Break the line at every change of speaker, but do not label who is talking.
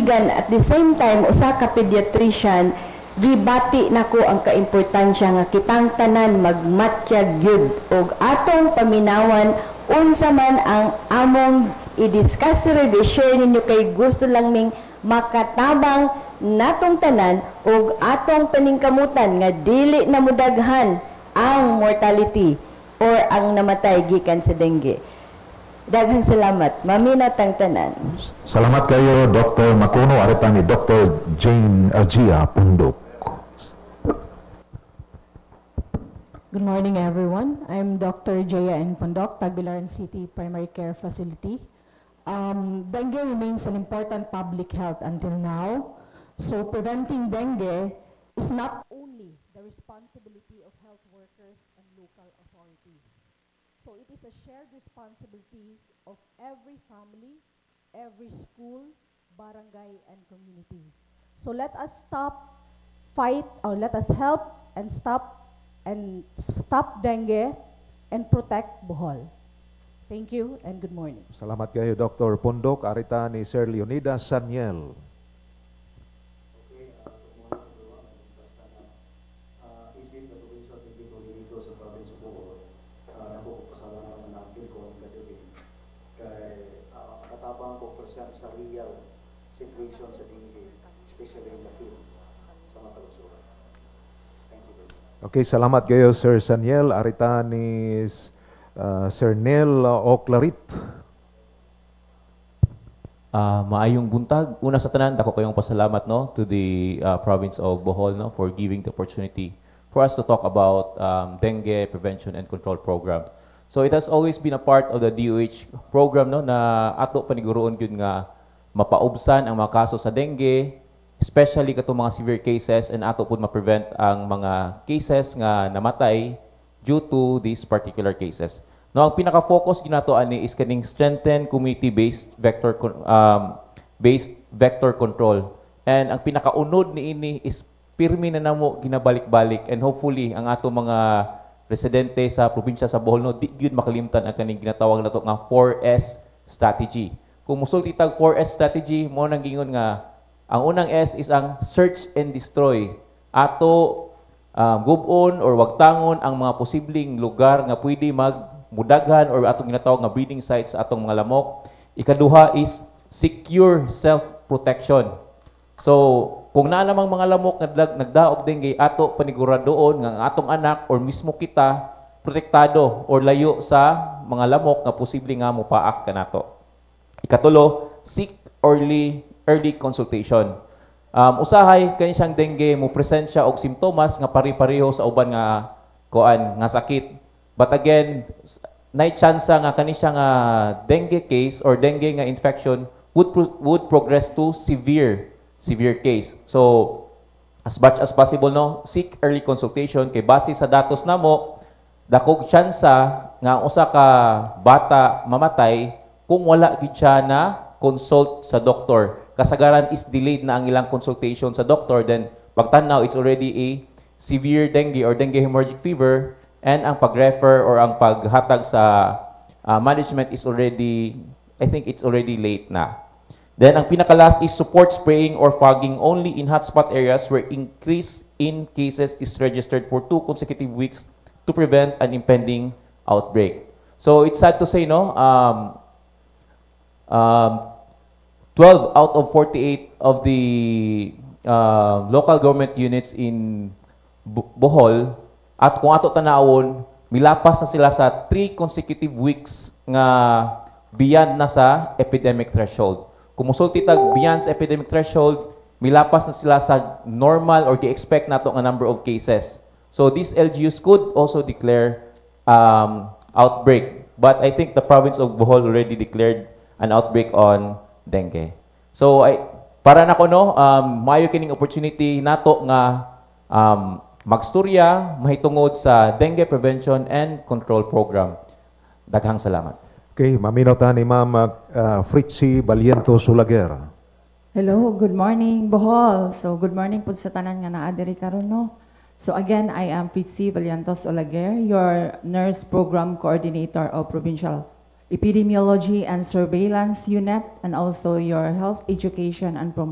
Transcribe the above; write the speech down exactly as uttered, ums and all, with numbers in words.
kaibigan at the same time usa ka pediatrician, gibati nako ang kaimportansya nga kitang tanan magmatyag gyud og atong paminawan unsa man ang among i-discuss or i-share ninyo kay gusto lang ming makatabang natong tanan og atong paningkamutan nga dili na mudaghan ang mortality or ang namatay gikan sa dengue. Daghang salamat. Maminatang tanan.
Salamat kayo, Doctor Macuno. Arita ni Doctor Jane Agia Pundok.
Good morning, everyone. I'm Doctor Jaya N. Pundok, Tagbilaran City Primary Care Facility. Um, dengue remains an important public health until now. So preventing dengue is not only the responsibility of health workers and local authorities. So it is a shared responsibility of every family, every school, barangay, and community. So let us stop, fight, or let us help and stop and stop dengue and protect Bohol. Thank you and good morning.
Salamat kayo, Doctor Pundok. Arita ni Sir Leonidas Saniel.
Sa real situation sa dengue, especially in the field, sa mga kalusugan. Thank you very much.
Okay, salamat kayo, Sir Saniel. Arita ni uh, Sir Nel Oclarit.
Uh, maayong buntag. Una sa tanan, dako kayong pasalamat no to the uh, province of Bohol no for giving the opportunity for us to talk about um, dengue prevention and control program. So it has always been a part of the D O H program no na ato paniguroon gyud nga mapaubsan ang mga kaso sa dengue, especially katong mga severe cases, and ato pud ma-prevent ang mga cases nga namatay due to these particular cases. No, ang pinaka-focus ginato ani is kaning strengthen community-based vector um, based vector control. And ang pinaka-unod niini is pirmi na namo ginabalik-balik, and hopefully ang ato mga residente sa probinsya sa Bohol no di gyud makalimtan ang kaning ginatawag nato nga four S strategy. Kung musulti tag four S strategy, mo nang gingon nga ang unang S is ang search and destroy. Ato um, gubon or wagtangon ang mga posibleng lugar nga pwede magmudaghan or atong ginatawag nga breeding sites sa atong mga lamok. Ikaduha is secure self-protection. So, kung naa namang mga lamok nga nagdaog dengue, ato paniguradoon nga ang atong anak or mismo kita protektado or layo sa mga lamok nga posible nga mopaak kanato. Ikatulo, seek early early consultation. Um, usahay kani siyang dengue mo present siya og simptomas nga pari-pareho sa uban nga kuan nga sakit. But again, nay chance nga kani siya nga dengue case or dengue nga infection would pro would progress to severe severe case. So as much as possible no, seek early consultation kay base sa datos namo dakog tsansa nga usa ka bata mamatay kung wala gid siya na consult sa doktor. Kasagaran is delayed na ang ilang consultation sa doktor, then pagtanaw it's already a severe dengue or dengue hemorrhagic fever, and ang pag-refer or ang paghatag sa uh, management is already, I think it's already late na. Then ang pinaka-last is support spraying or fogging only in hotspot areas where increase in cases is registered for two consecutive weeks to prevent an impending outbreak. So it's sad to say, no, um, Um, twelve out of forty-eight of the uh, local government units in Bohol, at kung ato tanawon, milapas na sila sa three consecutive weeks nga beyond na sa epidemic threshold. Kung musulti tag beyond sa epidemic threshold, milapas na sila sa normal or gi-expect nato nga number of cases. So these L G Us could also declare um, outbreak. But I think the province of Bohol already declared an outbreak on dengue. So ay para nako no, um maayo kining opportunity nato nga um magstorya mahitungod sa dengue prevention and control program. Daghang salamat.
Okay, maminota ni Ma'am uh, Fritzy Baliento Sulager.
Hello, good morning Bohol. So good morning pud sa tanan nga naa diri karon no. So again, I am Fritzy Balientos Olaguer, your Nurse Program Coordinator of Provincial Epidemiology and Surveillance Unit, and also your Health Education and Promotion